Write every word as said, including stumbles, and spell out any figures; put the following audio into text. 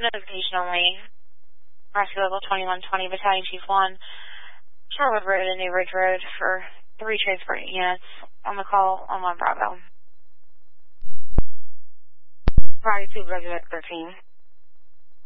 Notification only. Rescue Level twenty-one twenty, Battalion Chief one. Sherwood Road and New Ridge Road for three transport units on the call on one Bravo. Priority to Regular thirteen.